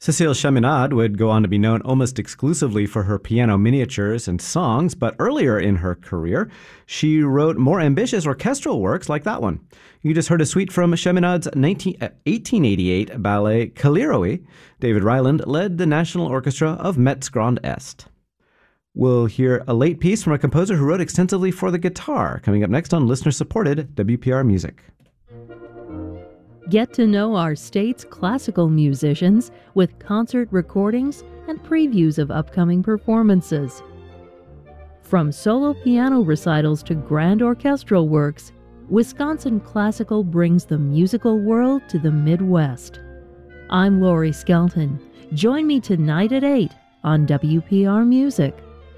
Cécile Chaminade would go on to be known almost exclusively for her piano miniatures and songs, but earlier in her career, she wrote more ambitious orchestral works like that one. You just heard a suite from Chaminade's 1888 ballet Kaliroe. David Ryland led the National Orchestra of Metz Grand Est. We'll hear a late piece from a composer who wrote extensively for the guitar, coming up next on listener-supported WPR Music. Get to know our state's classical musicians with concert recordings and previews of upcoming performances. From solo piano recitals to grand orchestral works, Wisconsin Classical brings the musical world to the Midwest. I'm Lori Skelton. Join me tonight at 8 on WPR Music.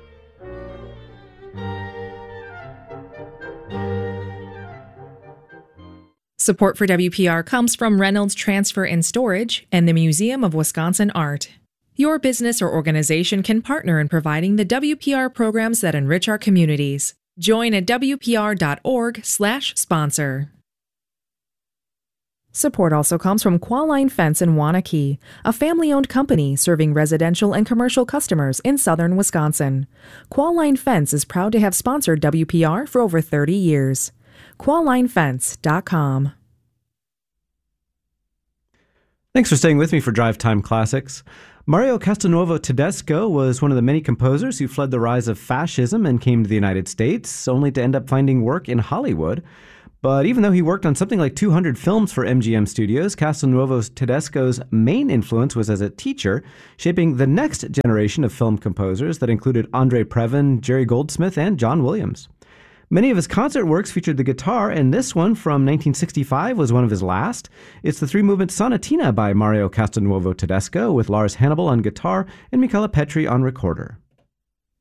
Support for WPR comes from Reynolds Transfer and Storage and the Museum of Wisconsin Art. Your business or organization can partner in providing the WPR programs that enrich our communities. Join at wpr.org/sponsor. Support also comes from Qualline Fence in Waunakee, a family-owned company serving residential and commercial customers in southern Wisconsin. Qualline Fence is proud to have sponsored WPR for over 30 years. QuallineFence.com. Thanks for staying with me for Drive Time Classics. Mario Castelnuovo Tedesco was one of the many composers who fled the rise of fascism and came to the United States, only to end up finding work in Hollywood. But even though he worked on something like 200 films for MGM Studios, Castelnuovo Tedesco's main influence was as a teacher, shaping the next generation of film composers that included Andre Previn, Jerry Goldsmith, and John Williams. Many of his concert works featured the guitar, and this one from 1965 was one of his last. It's the three-movement Sonatina by Mario Castelnuovo Tedesco with Lars Hannibal on guitar and Michela Petri on recorder.